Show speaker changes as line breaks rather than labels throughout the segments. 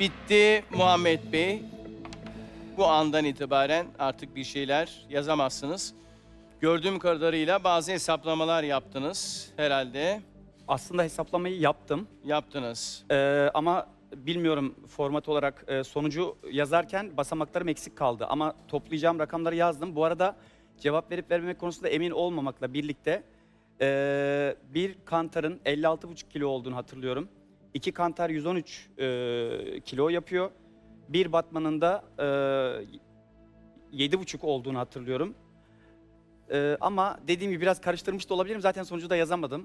Bitti Muhammed Bey. Bu andan itibaren artık bir şeyler yazamazsınız. Gördüğüm kadarıyla bazı hesaplamalar yaptınız herhalde.
Aslında hesaplamayı yaptım.
Yaptınız.
Ama bilmiyorum format olarak sonucu yazarken basamaklarım eksik kaldı. Ama toplayacağım rakamları yazdım. Bu arada cevap verip vermemek konusunda emin olmamakla birlikte bir kantarın 56,5 kilo olduğunu hatırlıyorum. 2 kantar 113 kilo yapıyor. Bir batmanın da 7,5 olduğunu hatırlıyorum. Ama dediğim gibi biraz karıştırmış da olabilirim. Zaten sonucu da yazamadım.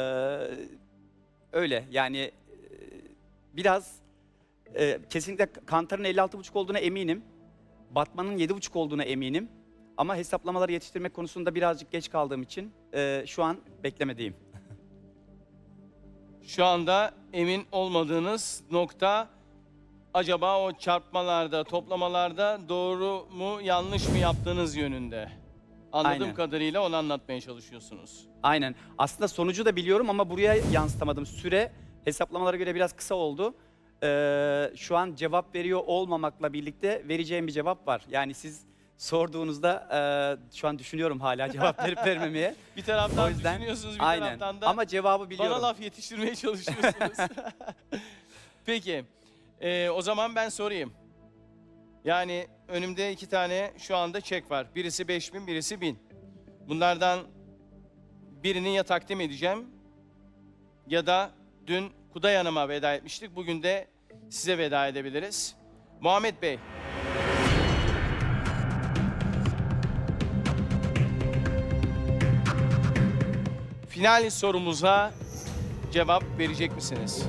Öyle yani biraz kesinlikle kantarın 56,5 olduğuna eminim. Batmanın 7,5 olduğuna eminim. Ama hesaplamaları yetiştirmek konusunda birazcık geç kaldığım için şu an beklemedeyim.
Şu anda emin olmadığınız nokta acaba o çarpmalarda, toplamalarda doğru mu, yanlış mı yaptığınız yönünde. Anladığım
Aynen.
kadarıyla onu anlatmaya çalışıyorsunuz.
Aynen. Aslında sonucu da biliyorum ama buraya yansıtamadım. Süre hesaplamalara göre biraz kısa oldu. Şu an cevap veriyor olmamakla birlikte vereceğim bir cevap var. Yani siz sorduğunuzda şu an düşünüyorum hala cevap verip vermemeye.
Bir taraftan
O yüzden
düşünüyorsunuz, bir
aynen.
taraftan da
Ama cevabı biliyorum.
bana laf yetiştirmeye çalışıyorsunuz. Peki, o zaman ben sorayım. Yani önümde 2 tane şu anda çek var. Birisi 5.000, birisi 1.000. Bunlardan birini ya takdim edeceğim ya da dün Kuday Hanım'a veda etmiştik. Bugün de size veda edebiliriz. Muhammed Bey. Final sorumuza cevap verecek misiniz?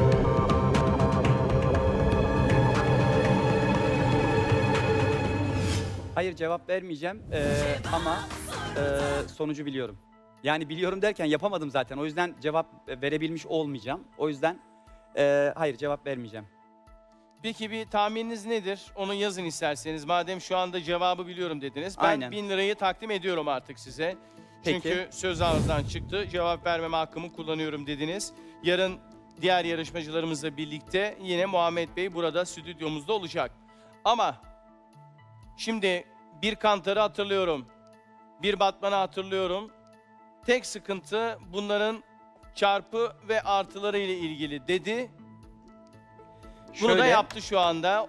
Hayır cevap vermeyeceğim ama sonucu biliyorum. Yani biliyorum derken yapamadım zaten. O yüzden cevap verebilmiş olmayacağım. O yüzden hayır cevap vermeyeceğim.
Peki bir tahmininiz nedir? Onu yazın isterseniz. Madem şu anda cevabı biliyorum dediniz. Ben
Aynen.
1.000 lirayı takdim ediyorum artık size.
Peki.
Çünkü söz ağızdan çıktı. Cevap vermeme hakkımı kullanıyorum dediniz. Yarın diğer yarışmacılarımızla birlikte yine Muhammed Bey burada stüdyomuzda olacak. Ama şimdi bir kantarı hatırlıyorum. Bir batmanı hatırlıyorum. Tek sıkıntı bunların çarpı ve artıları ile ilgili dedi. Bunu da
Şöyle,
yaptı şu anda.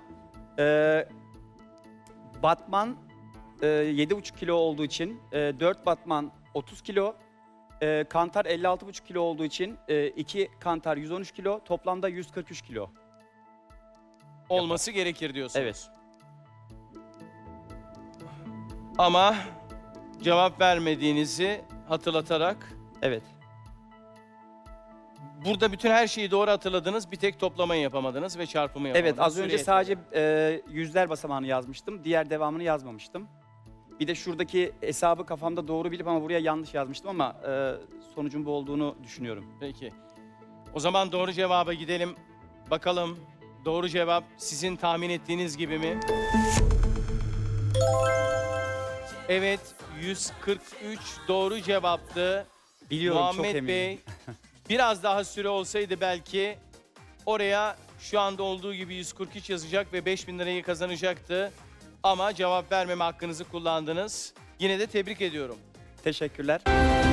Batman 7,5 kilo olduğu için 4 Batman 30 kilo. Kantar 56,5 kilo olduğu için 2 Kantar 113 kilo. Toplamda 143 kilo.
Olması gerekir diyorsunuz.
Evet.
Ama cevap vermediğinizi hatırlatarak
Evet.
burada bütün her şeyi doğru hatırladınız. Bir tek toplamayı yapamadınız ve çarpımı yapamadınız.
Evet az önce
Süre
sadece
yetmedi.
yüzler basamağını yazmıştım. Diğer devamını yazmamıştım. Bir de şuradaki hesabı kafamda doğru bilip ama buraya yanlış yazmıştım ama sonucun bu olduğunu düşünüyorum.
Peki. O zaman doğru cevaba gidelim. Bakalım doğru cevap sizin tahmin ettiğiniz gibi mi? Evet, 143 doğru cevaptı.
Biliyorum çok
Muhammed
eminim.
Bey, biraz daha süre olsaydı belki oraya şu anda olduğu gibi 143 yazacak ve 5.000 lirayı kazanacaktı. Ama cevap vermeme hakkınızı kullandınız. Yine de tebrik ediyorum.
Teşekkürler.